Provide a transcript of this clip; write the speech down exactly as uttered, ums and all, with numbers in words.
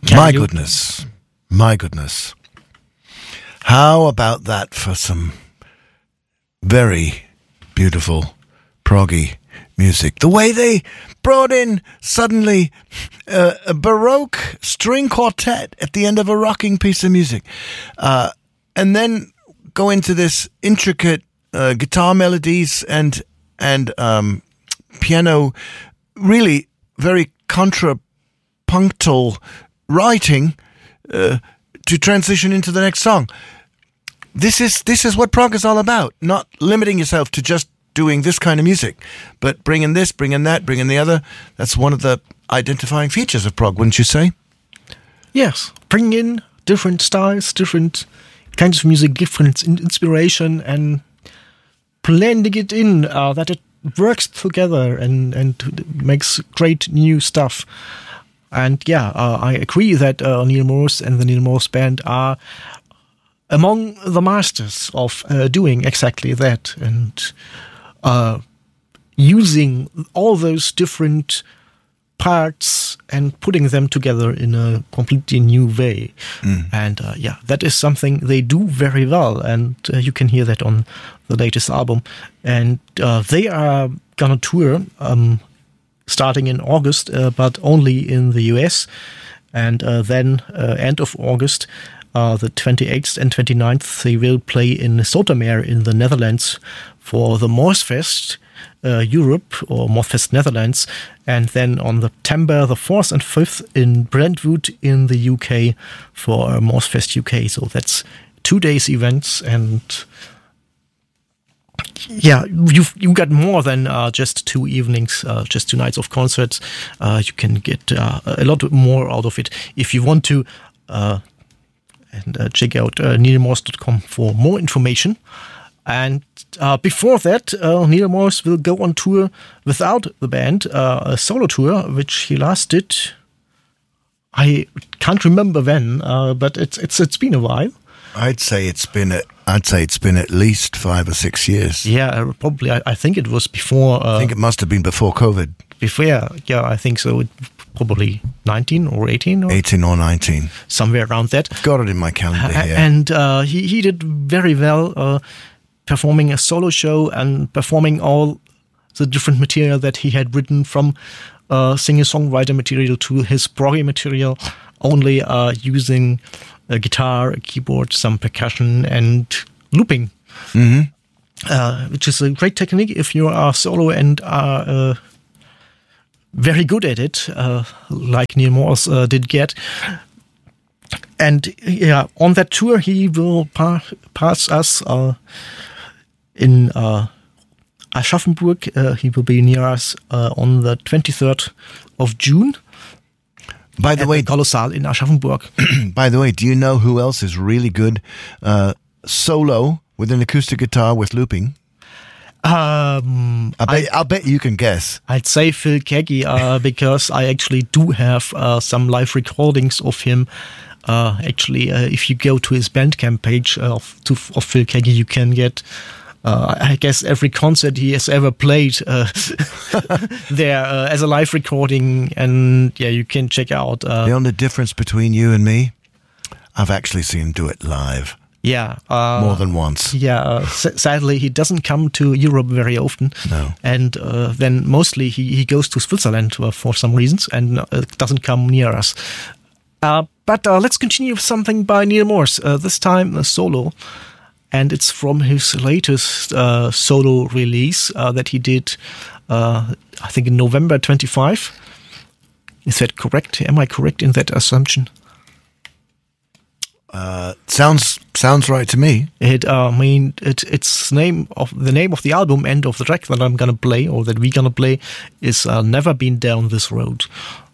Can My you? goodness. My goodness. How about that for some very beautiful proggy music? The way they brought in suddenly uh, a Baroque string quartet at the end of a rocking piece of music. Uh, and then go into this intricate uh, guitar melodies and, and um, piano, really very contrapuntal writing uh, to transition into the next song. This is this is what prog is all about. Not limiting yourself to just doing this kind of music, but bringing this, bringing that, bringing the other. That's one of the identifying features of prog, wouldn't you say? Yes, bring in different styles, different kinds of music, different in- inspiration, and blending it in uh, that it works together and, and makes great new stuff. And yeah, uh, I agree that uh, Neal Morse and the Neal Morse Band are among the masters of uh, doing exactly that and uh, using all those different parts and putting them together in a completely new way. Mm. And uh, yeah, that is something they do very well. And uh, you can hear that on the latest album. And uh, they are gonna tour um, starting in August, uh, but only in the U S. And uh, then uh, end of August, Uh, the twenty-eighth and twenty-ninth, they will play in Zoetermeer in the Netherlands for the Morsfest uh, Europe or Morsfest Netherlands, and then on September the fourth and fifth in Brentwood in the U K for uh, Morsfest U K. So that's two days events, and yeah, you've you got more than uh, just two evenings, uh, just two nights of concerts. Uh, you can get uh, a lot more out of it if you want to. Uh, And uh, check out uh, neal morse dot com for more information. And uh, before that, uh, Neal Morse will go on tour without the band, uh, a solo tour, which he last did. I can't remember when, uh, but it's it's it's been a while. I'd say it's been a, I'd say it's been at least five or six years. Yeah, uh, probably. I, I think it was before. Uh, I think it must have been before COVID. Before, yeah, yeah, I think so. It, probably nineteen or eighteen, or eighteen or nineteen, somewhere around that. Got it in my calendar here. And uh, he he did very well, uh, performing a solo show and performing all the different material that he had written, from uh, singer-songwriter material to his proggy material, only uh, using a guitar, a keyboard, some percussion, and looping, mm-hmm. uh, which is a great technique if you are solo and are uh, very good at it, uh, like Neal Morse uh, did get. And yeah, on that tour, he will pa- pass us uh, in uh, Aschaffenburg. Uh, he will be near us uh, on the twenty-third of June. By the at way, the Kolossal in Aschaffenburg. By the way, do you know who else is really good uh, solo with an acoustic guitar with looping? Um, I bet, I, I'll bet you can guess. I'd say Phil Keaggy, uh, because I actually do have uh, some live recordings of him. Uh, actually, uh, if you go to his Bandcamp page of, to, of Phil Keaggy, you can get, uh, I guess, every concert he has ever played uh, there uh, as a live recording. And yeah, you can check out. Uh, the only difference between you and me, I've actually seen him do it live. Yeah. Uh, More than once. Yeah. Uh, s- sadly, he doesn't come to Europe very often. No. And uh, then mostly he, he goes to Switzerland uh, for some reasons and uh, doesn't come near us. Uh, but uh, let's continue with something by Neal Morse, uh, this time a solo. And it's from his latest uh, solo release uh, that he did, uh, I think, in November twenty-fifth. Is that correct? Am I correct in that assumption? Uh, sounds sounds right to me. It, uh, I mean, it, it's name of the name of the album and of the track that I'm gonna play or that we're gonna play is uh, "Never Been Down This Road,"